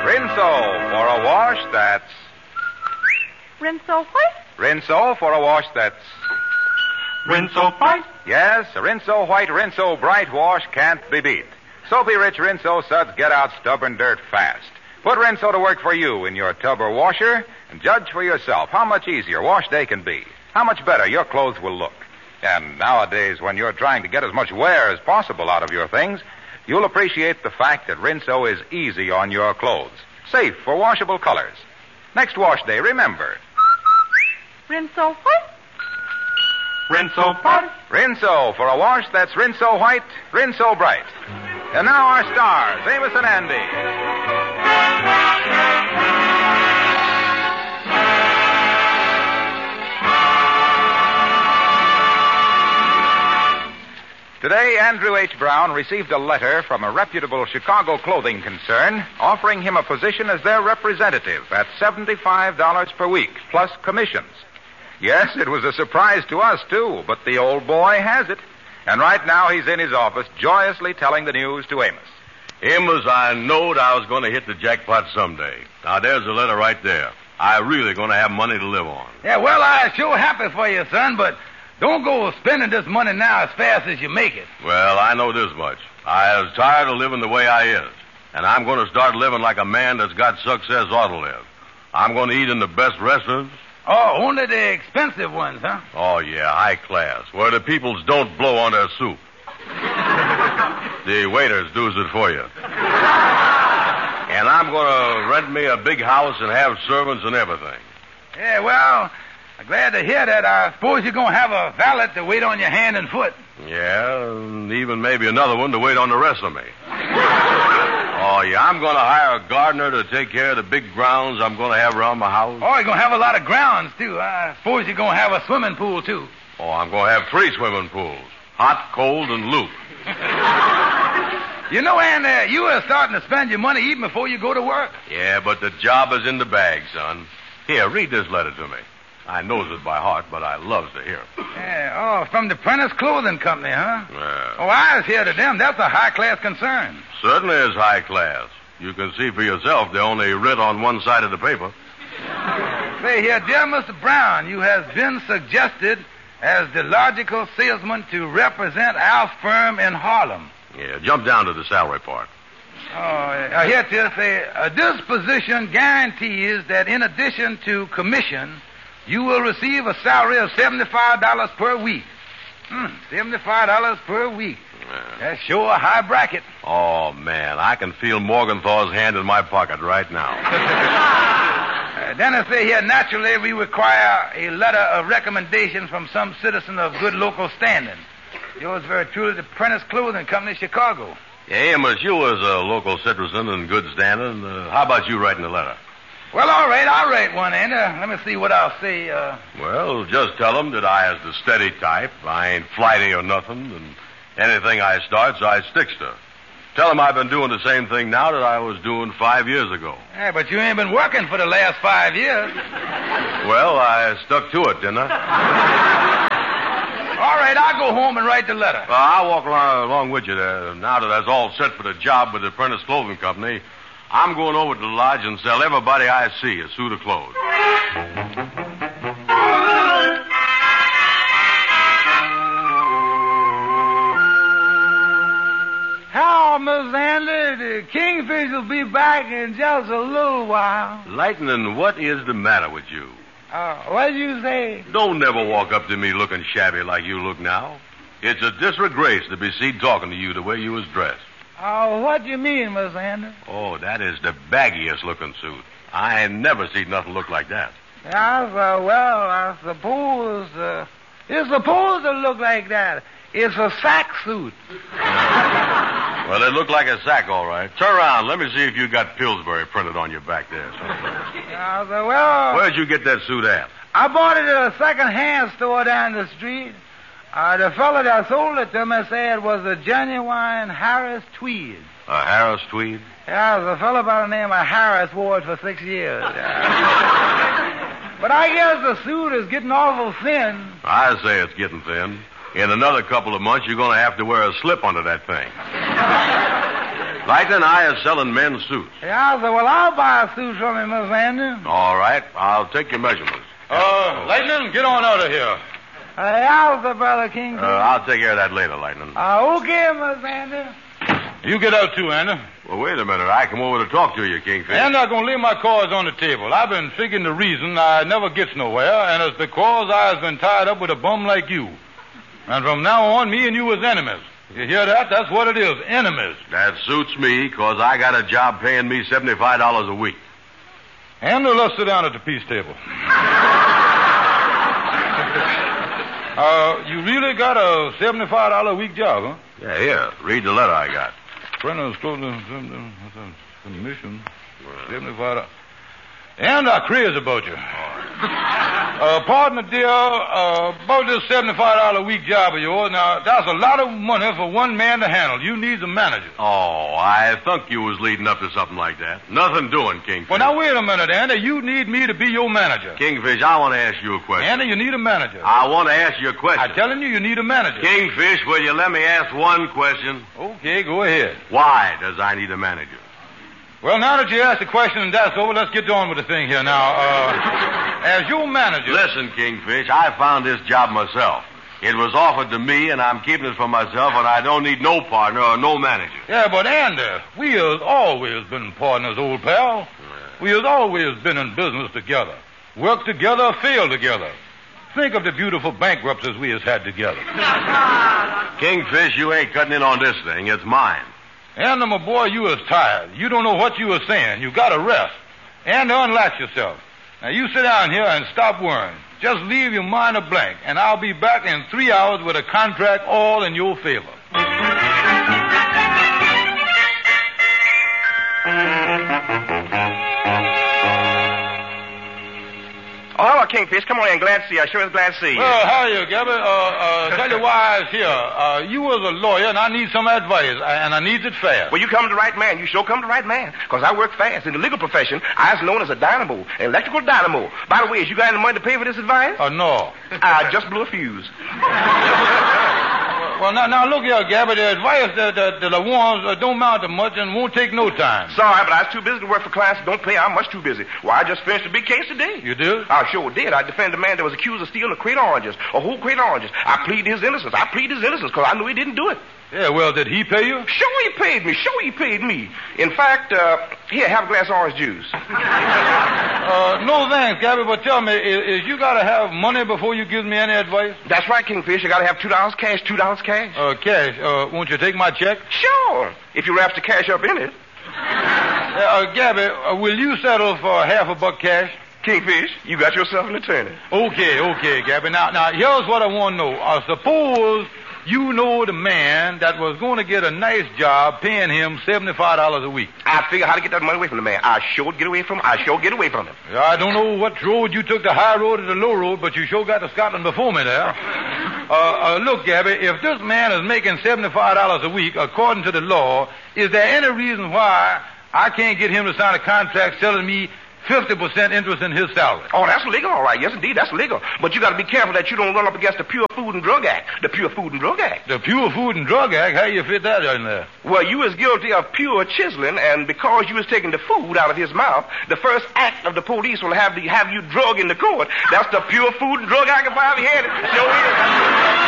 Rinso for a wash that's... Rinso what? Rinso for a wash that's... Rinso White? Yes, a Rinso White, Rinso Bright wash can't be beat. Soapy-rich Rinso suds get out stubborn dirt fast. Put Rinso to work for you in your tub or washer and judge for yourself how much easier wash day can be, how much better your clothes will look. And nowadays, when you're trying to get as much wear as possible out of your things, you'll appreciate the fact that Rinso is easy on your clothes, safe for washable colors. Next wash day, remember. Rinso what? Rinso White? Rinso for a wash that's Rinso White, Rinso Bright. And now our stars, Amos and Andy. Today, Andrew H. Brown received a letter from a reputable Chicago clothing concern offering him a position as their representative at $75 per week, plus commissions. Yes, it was a surprise to us, too, but the old boy has it. And right now he's in his office joyously telling the news to Amos. Amos, I knowed I was going to hit the jackpot someday. Now, there's the letter right there. I really going to have money to live on. Yeah, well, I'm sure happy for you, son, but don't go spending this money now as fast as you make it. Well, I know this much. I was tired of living the way I is, and I'm going to start living like a man that's got success ought to live. I'm going to eat in the best restaurants. Oh, only the expensive ones, huh? Oh, yeah, high class, where the peoples don't blow on their soup. The waiters does it for you. And I'm going to rent me a big house and have servants and everything. Yeah, well, I'm glad to hear that. I suppose you're going to have a valet to wait on your hand and foot. Yeah, and even maybe another one to wait on the rest of me. Oh, yeah, I'm going to hire a gardener to take care of the big grounds I'm going to have around my house. Oh, you're going to have a lot of grounds, too. I suppose you're going to have a swimming pool, too. Oh, I'm going to have 3 swimming pools. Hot, cold, and loop. You know, Andy, you are starting to spend your money even before you go to work. Yeah, but the job is in the bag, son. Here, read this letter to me. I knows it by heart, but I loves to hear it. Yeah, oh, from the Prentice Clothing Company, huh? Yeah. Oh, I was here to them. That's a high-class concern. Certainly is high class. You can see for yourself they only writ on one side of the paper. Say here, dear Mr. Brown, you has been suggested as the logical salesman to represent our firm in Harlem. Yeah, jump down to the salary part. Oh, here it is. This position guarantees that in addition to commission, you will receive a salary of $75 per week. $75 per week. Yeah. That's sure a high bracket. Oh, man, I can feel Morgenthau's hand in my pocket right now. Then I say here, naturally, we require a letter of recommendation from some citizen of good local standing. Yours very truly, the Prentice Clothing Company, Chicago. Yeah, Amos, you was a local citizen in good standing. How about you writing a letter? Well, all right, I'll write one, Andy. Let me see what I'll say. Well, just tell them that I is the steady type. I ain't flighty or nothing, and anything I starts, I sticks to. Tell them I've been doing the same thing now that I was doing 5 years ago. Yeah, but you ain't been working for the last 5 years. Well, I stuck to it, didn't I? All right, I'll go home and write the letter. I'll walk along with you there. Now that that's all set for the job with the Prentice Clothing Company, I'm going over to the lodge and sell everybody I see a suit of clothes. How, Miss Andy? The Kingfish will be back in just a little while. Lightning, what is the matter with you? What'd you say? Don't never walk up to me looking shabby like you look now. It's a disgrace to be seen talking to you the way you was dressed. What do you mean, Miss Andy? Oh, that is the baggiest looking suit. I ain't never seen nothing look like that. I suppose, it's supposed to look like that. It's a sack suit. Well, it looked like a sack, all right. Turn around. Let me see if you got Pillsbury printed on your back there. Where'd you get that suit at? I bought it at a second-hand store down the street. The fellow that sold it to me said it was a genuine Harris tweed. A Harris tweed? Yeah, it was a fellow by the name of Harris wore it for 6 years. But I guess the suit is getting awful thin. I say it's getting thin. In another couple of months, you're going to have to wear a slip under that thing. Lightning and I are selling men's suits. Yeah, well, I'll buy a suit from you, Miss Andy. All right. I'll take your measurements. Lightning, get on out of here. How's Brother King? I'll take care of that later, Lightning. Okay, Miss Andy. You get out too, Anna. Well, wait a minute. I come over to talk to you, Kingfish. And I'm going to lay my cards on the table. I've been figuring the reason I never gets nowhere, and it's because I've been tied up with a bum like you. And from now on, me and you is enemies. You hear that? That's what it is, enemies. That suits me, because I got a job paying me $75 a week. And let's sit down at the peace table. You really got a $75 a week job, huh? Yeah, here. Read the letter I got. Brenner's commission, $75. And I'm crazy about you. Partner, dear, about this $75 a week job of yours, now, that's a lot of money for one man to handle. You need a manager. Oh, I thought you was leading up to something like that. Nothing doing, Kingfish. Well, now, wait a minute, Andy. You need me to be your manager. Kingfish, I want to ask you a question. Andy, you need a manager. I want to ask you a question. I'm telling you need a manager. Kingfish, will you let me ask one question? Okay, go ahead. Why does I need a manager? Well, now that you asked the question and that's over, let's get on with the thing here. Now, as your manager... Listen, Kingfish, I found this job myself. It was offered to me, and I'm keeping it for myself, and I don't need no partner or no manager. Yeah, but Andy, we has always been partners, old pal. We has always been in business together. Worked together, failed together. Think of the beautiful bankruptcies we has had together. Kingfish, you ain't cutting in on this thing. It's mine. And my boy, you is tired. You don't know what you are saying. You got to rest and unlatch yourself. Now, you sit down here and stop worrying. Just leave your mind a blank, and I'll be back in 3 hours with a contract all in your favor. Oh, hello, Kingfish. Come on in. Glad to see you. I sure is glad to see you. Well, how are you, Gabby? Tell you why I was here. You was a lawyer, and I need some advice, and I need it fast. Well, you come to the right man. You sure come to the right man. Because I work fast. In the legal profession, I was known as a dynamo, an electrical dynamo. By the way, has you got any money to pay for this advice? No. I just blew a fuse. Well, now look here, Gabby. The advice that the ones don't amount to much and won't take no time. Sorry, but I was too busy to work for clients that don't pay. I'm much too busy. Well, I just finished a big case today. You did? I sure did. I defended a man that was accused of stealing a crate of oranges, a whole crate of oranges. I plead his innocence. Because I knew he didn't do it. Yeah, well, did he pay you? Sure he paid me. In fact, here, have a glass of orange juice. No thanks, Gabby, but tell me, is you got to have money before you give me any advice? That's right, Kingfish. You got to have $2 cash, $2 cash. Cash. Won't you take my check? Sure, if you wrap the cash up in it. Gabby, will you settle for $50 cash? Kingfish, you got yourself an attorney. Okay, Gabby. Now, here's what I want to know. Suppose you know the man that was going to get a nice job paying him $75 a week. I figure how to get that money away from the man. I sure get away from him. I don't know what road you took, the high road or the low road, but you sure got to Scotland before me there. Look, Gabby, if this man is making $75 a week, according to the law, is there any reason why I can't get him to sign a contract selling me 50% interest in his salary? Oh, that's legal, all right. Yes, indeed, that's legal. But you got to be careful that you don't run up against the Pure Food and Drug Act. The Pure Food and Drug Act. The Pure Food and Drug Act? How you fit that in there? Well, you is guilty of pure chiseling, and because you was taking the food out of his mouth, the first act of the police will have you drug in the court. That's the Pure Food and Drug Act if I ever had it. Sure is.